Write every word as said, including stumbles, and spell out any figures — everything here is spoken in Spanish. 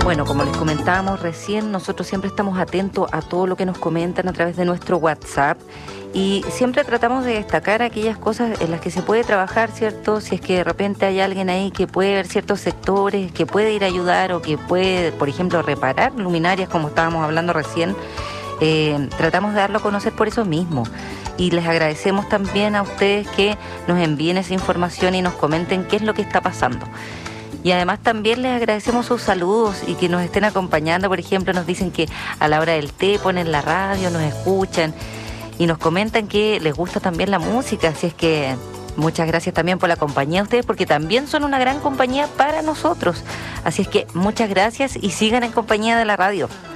Bueno, como les comentábamos recién, nosotros siempre estamos atentos a todo lo que nos comentan a través de nuestro WhatsApp y siempre tratamos de destacar aquellas cosas en las que se puede trabajar, ¿cierto? Si es que de repente hay alguien ahí que puede ver ciertos sectores, que puede ir a ayudar o que puede, por ejemplo, reparar luminarias, como estábamos hablando recién, eh, tratamos de darlo a conocer por eso mismo. Y les agradecemos también a ustedes que nos envíen esa información y nos comenten qué es lo que está pasando. Y además también les agradecemos sus saludos y que nos estén acompañando. Por ejemplo, nos dicen que a la hora del té ponen la radio, nos escuchan y nos comentan que les gusta también la música. Así es que muchas gracias también por la compañía de ustedes, porque también son una gran compañía para nosotros. Así es que muchas gracias y sigan en compañía de la radio.